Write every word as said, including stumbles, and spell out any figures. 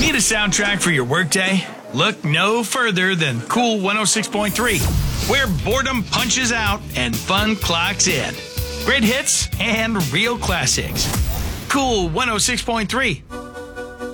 Need a soundtrack for your workday? Look no further than Cool one oh six point three, where boredom punches out and fun clocks in. Great hits and real classics. Cool one oh six point three.